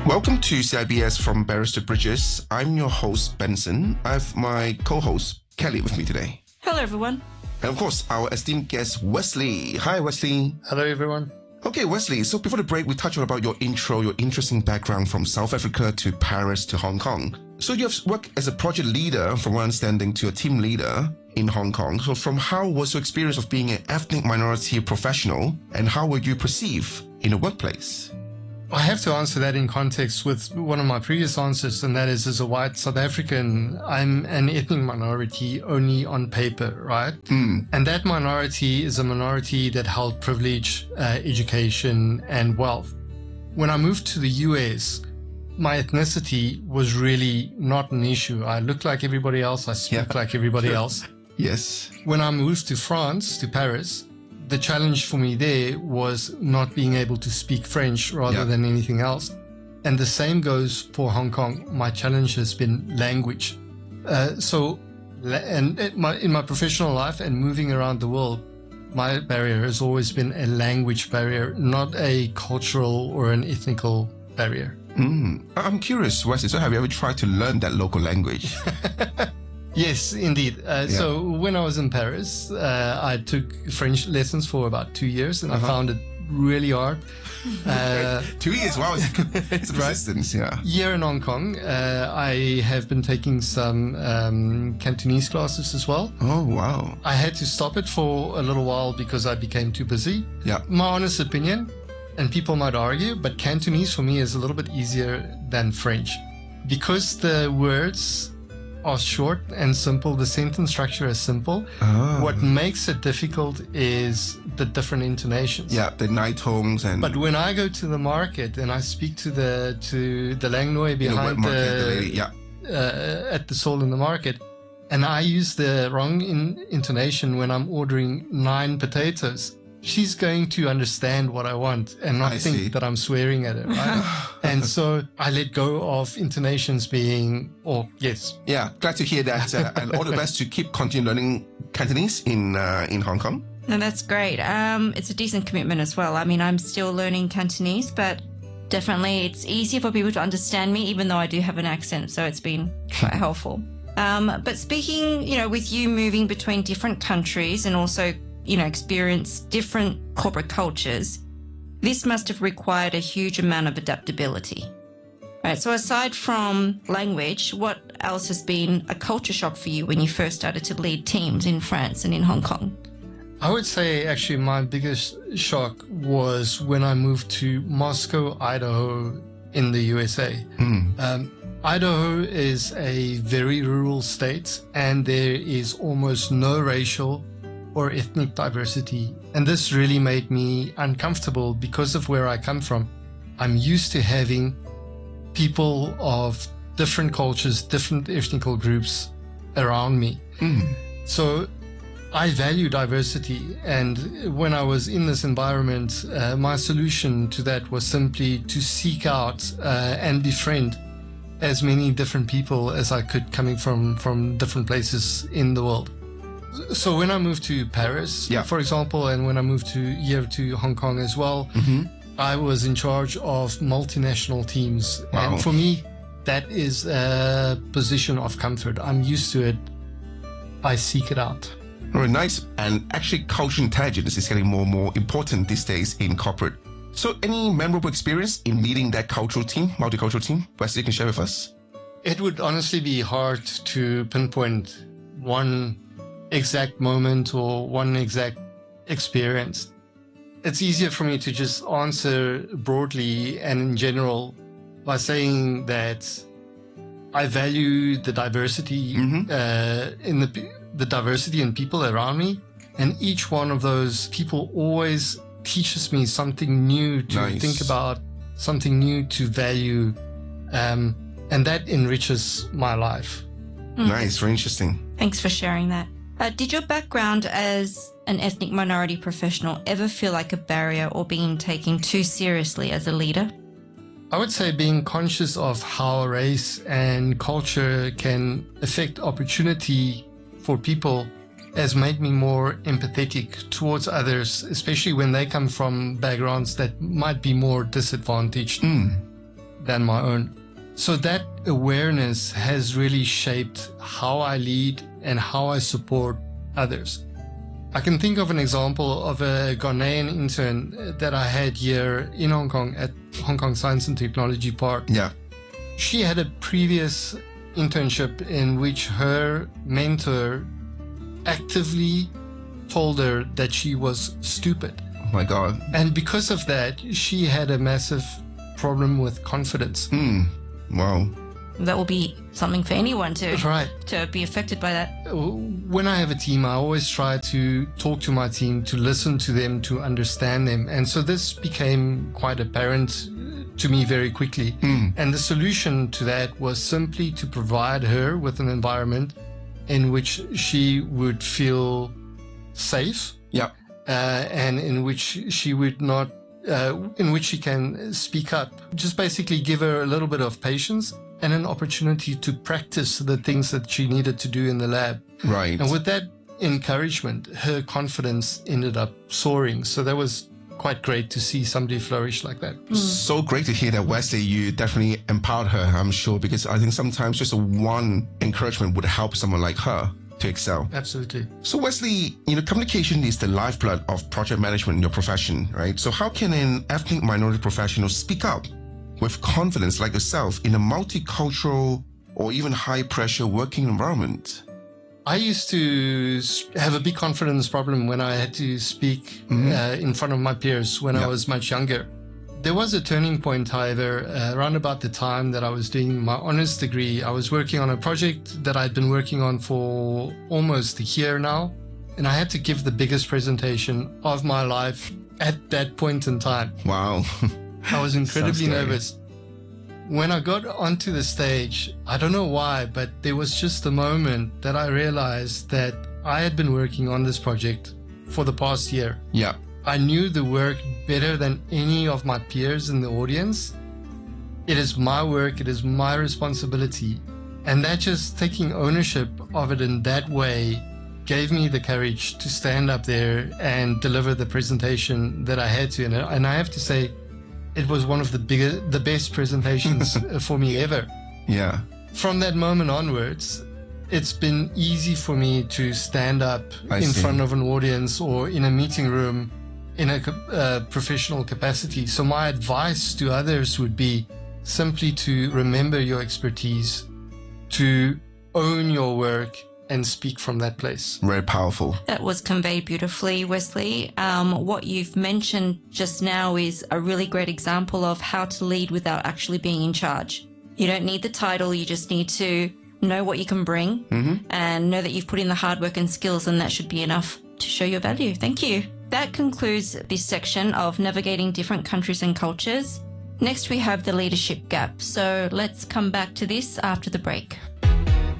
Welcome to CIBS from Barrister Bridges. I'm your host, Benson. I have my co-host, Kelly, with me today. Hello, everyone. And of course, our esteemed guest, Wesley. Hi, Wesley. Hello, everyone. Okay, Wesley, so before the break, we touched on about your intro, your interesting background from South Africa to Paris to Hong Kong. So you have worked as a project leader, from my understanding, to a team leader in Hong Kong. So how was your experience of being an ethnic minority professional, and how were you perceived in the workplace? I have to answer that in context with one of my previous answers, and that is, as a white South African, I'm an ethnic minority only on paper, right? And that minority is a minority that held privilege, education, and wealth. When I moved to the US, my ethnicity was really not an issue. I looked like everybody else. I spoke like everybody else. Yes. When I moved to France, to Paris, the challenge for me there was not being able to speak French rather than anything else. And the same goes for Hong Kong. My challenge has been language. In my professional life and moving around the world, my barrier has always been a language barrier, not a cultural or an ethnical barrier. I'm curious, Wesley, so have you ever tried to learn that local language? Yes, indeed. So when I was in Paris, I took French lessons for about 2 years, and I found it really hard. 2 years, wow, it's persistence, Year in Hong Kong, I have been taking some Cantonese classes as well. Oh, wow. I had to stop it for a little while because I became too busy. Yeah. My honest opinion, and people might argue, but Cantonese for me is a little bit easier than French. Because the words are short and simple, the sentence structure is simple. What makes it difficult is the different intonations. Yeah, the night tones and. But when I go to the market and I speak to the Langnoi behind at the stall in the market, and I use the wrong intonation when I'm ordering 9 potatoes, she's going to understand what I want and not think that I'm swearing at her, right? And so I let go of intonations being, yes. Yeah, glad to hear that. And all the best to continue learning Cantonese in Hong Kong. No, that's great. It's a decent commitment as well. I mean, I'm still learning Cantonese, but definitely it's easier for people to understand me, even though I do have an accent. So it's been quite helpful. But speaking, with you moving between different countries and also experience different corporate cultures, this must have required a huge amount of adaptability. Right. So aside from language, what else has been a culture shock for you when you first started to lead teams in France and in Hong Kong? I would say actually my biggest shock was when I moved to Moscow, Idaho in the USA. Idaho is a very rural state, and there is almost no racial or ethnic diversity. And this really made me uncomfortable because of where I come from. I'm used to having people of different cultures, different ethnical groups around me. So I value diversity. And when I was in this environment, my solution to that was simply to seek out and befriend as many different people as I could, coming from different places in the world. So when I moved to Paris, for example, and when I moved to Hong Kong as well, I was in charge of multinational teams. Wow. And for me, that is a position of comfort. I'm used to it. I seek it out. Very nice. And actually, cultural intelligence is getting more and more important these days in corporate. So any memorable experience in leading that cultural team, multicultural team, Wesley, you can share with us? It would honestly be hard to pinpoint one exact moment or one exact experience. It's easier for me to just answer broadly and in general by saying that I value the diversity in the diversity in people around me, and each one of those people always teaches me something new to think about, something new to value, and that enriches my life. Nice, very interesting. Thanks for sharing that. Did your background as an ethnic minority professional ever feel like a barrier or being taken too seriously as a leader? I would say being conscious of how race and culture can affect opportunity for people has made me more empathetic towards others, especially when they come from backgrounds that might be more disadvantaged. than my own. So that awareness has really shaped how I lead and how I support others. I can think of an example of a Ghanaian intern that I had here in Hong Kong at Hong Kong Science and Technology Park. Yeah. She had a previous internship in which her mentor actively told her that she was stupid. Oh my God. And because of that, she had a massive problem with confidence. Wow. That will be something for anyone to be affected by that. When I have a team, I always try to talk to my team, to listen to them, to understand them. And so this became quite apparent to me very quickly. And the solution to that was simply to provide her with an environment in which she would feel safe. Yeah. And in which she would not, in which she can speak up. Just basically give her a little bit of patience and an opportunity to practice the things that she needed to do in the lab. Right. And with that encouragement, her confidence ended up soaring. So that was quite great to see somebody flourish like that. So great to hear that, Wesley. You definitely empowered her, I'm sure, because I think sometimes just one encouragement would help someone like her to excel. Absolutely. So Wesley, communication is the lifeblood of project management in your profession, right? So how can an ethnic minority professional speak up with confidence like yourself in a multicultural or even high-pressure working environment? I used to have a big confidence problem when I had to speak in front of my peers when I was much younger. There was a turning point, however, around about the time that I was doing my honors degree. I was working on a project that I'd been working on for almost a year now, and I had to give the biggest presentation of my life at that point in time. Wow. I was incredibly nervous. When I got onto the stage, I don't know why, but there was just a moment that I realized that I had been working on this project for the past year. Yeah. I knew the work better than any of my peers in the audience. It is my work, it is my responsibility. And that just taking ownership of it in that way gave me the courage to stand up there and deliver the presentation that I had to. And I have to say, it was one of the best presentations for me ever. Yeah. From that moment onwards, it's been easy for me to stand up in front of an audience or in a meeting room in a professional capacity. So my advice to others would be simply to remember your expertise, to own your work, and speak from that place. Very powerful. That was conveyed beautifully, Wesley. What you've mentioned just now is a really great example of how to lead without actually being in charge. You don't need the title, you just need to know what you can bring and know that you've put in the hard work and skills, and that should be enough to show your value. Thank you. That concludes this section of navigating different countries and cultures. Next, we have the leadership gap. So let's come back to this after the break.